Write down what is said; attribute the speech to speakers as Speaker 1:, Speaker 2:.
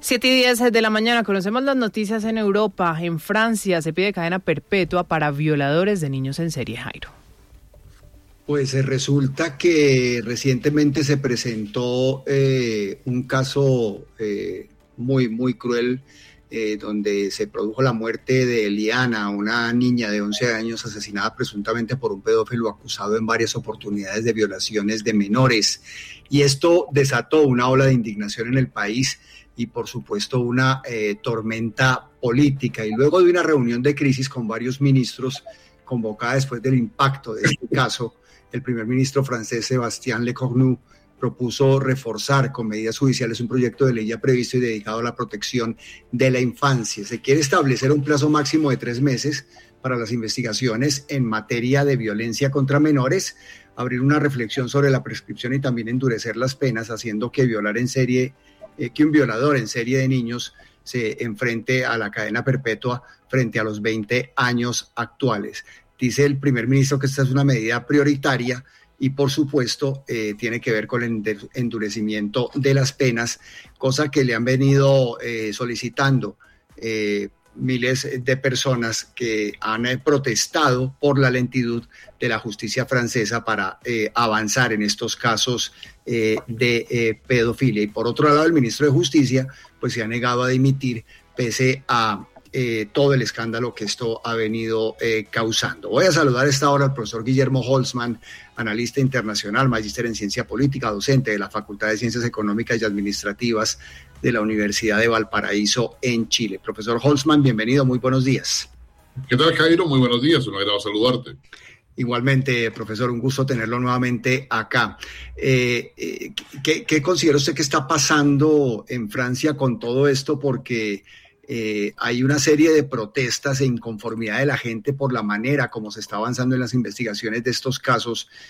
Speaker 1: 7:10 de la mañana, conocemos las noticias en Europa. En Francia se pide cadena perpetua para violadores de niños en serie, Jairo.
Speaker 2: Pues resulta que recientemente se presentó un caso muy cruel donde se produjo la muerte de Eliana, una niña de 11 años asesinada presuntamente por un pedófilo acusado en varias oportunidades de violaciones de menores. Y esto desató una ola de indignación en el país y por supuesto una tormenta política. Y luego de una reunión de crisis con varios ministros convocada después del impacto de este caso, el primer ministro francés Sébastien Lecornu propuso reforzar con medidas judiciales un proyecto de ley ya previsto y dedicado a la protección de la infancia. Se quiere establecer un plazo máximo de 3 meses para las investigaciones en materia de violencia contra menores, abrir una reflexión sobre la prescripción y también endurecer las penas, haciendo que un violador en serie de niños se enfrente a la cadena perpetua frente a los 20 años actuales. Dice el primer ministro que esta es una medida prioritaria y por supuesto tiene que ver con el endurecimiento de las penas, cosa que le han venido solicitando miles de personas que han protestado por la lentitud de la justicia francesa para avanzar en estos casos de pedofilia. Y por otro lado, el ministro de Justicia pues se ha negado a dimitir pese a todo el escándalo que esto ha venido causando. Voy a saludar a esta hora al profesor Guillermo Holzmann, analista internacional, magíster en ciencia política, docente de la Facultad de Ciencias Económicas y Administrativas de la Universidad de Valparaíso en Chile. Profesor Holzmann, bienvenido, muy buenos días.
Speaker 3: ¿Qué tal, Jairo? Muy buenos días, un agrado saludarte.
Speaker 2: Igualmente, profesor, un gusto tenerlo nuevamente acá. ¿Qué considera usted que está pasando en Francia con todo esto? Porque hay una serie de protestas e inconformidad de la gente por la manera como se está avanzando en las investigaciones de estos casos